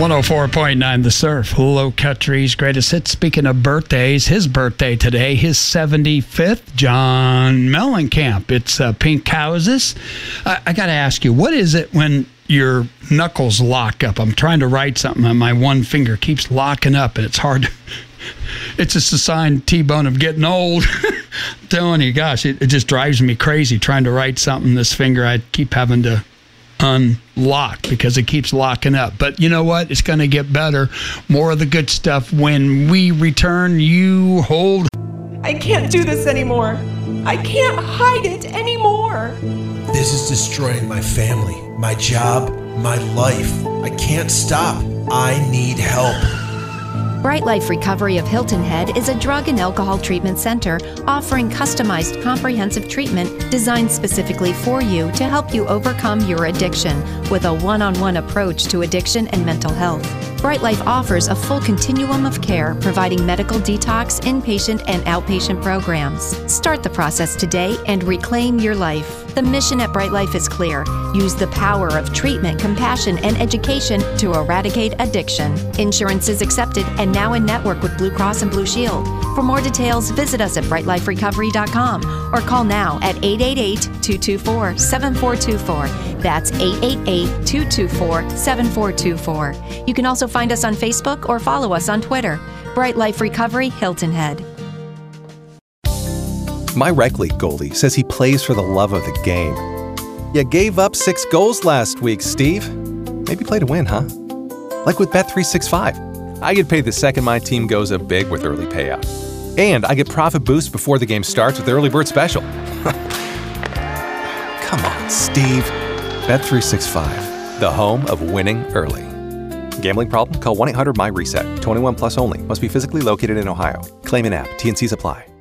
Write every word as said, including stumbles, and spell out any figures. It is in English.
one oh four point nine The Surf, Low Country's greatest hits. Speaking of birthdays, his birthday today, his seventy-fifth, John Mellencamp. It's uh, Pink Houses. I, I got to ask you, what is it when your knuckles lock up? I'm trying to write something and my one finger keeps locking up and it's hard to... It's just a sign, T-Bone, of getting old. I'm telling you, gosh, it, it just drives me crazy trying to write something. This finger, I keep having to unlock because it keeps locking up. But you know what? It's going to get better. More of the good stuff when we return. You hold. I can't do this anymore. I can't hide it anymore. This is destroying my family, my job, my life. I can't stop. I need help. Bright Life Recovery of Hilton Head is a drug and alcohol treatment center offering customized comprehensive treatment designed specifically for you to help you overcome your addiction with a one-on-one approach to addiction and mental health. Bright Life offers a full continuum of care, providing medical detox, inpatient, and outpatient programs. Start the process today and reclaim your life. The mission at Bright Life is clear. Use the power of treatment, compassion, and education to eradicate addiction. Insurance is accepted and now in network with Blue Cross and Blue Shield. For more details, visit us at bright life recovery dot com or call now at eight eight eight, two two four, seven four two four. That's eight eight eight, two two four, seven four two four. You can also find us on Facebook or follow us on Twitter. Bright Life Recovery, Hilton Head. My rec league goalie says he plays for the love of the game. You gave up six goals last week, Steve. Maybe play to win, huh? Like with Bet three sixty-five. I get paid the second my team goes up big with early payout. And I get profit boosts before the game starts with the Early Bird Special. Come on, Steve. Bet three sixty-five, the home of winning early. Gambling problem? Call one eight hundred M Y RESET. twenty-one plus only. Must be physically located in Ohio. Claim in app. T and Cs apply.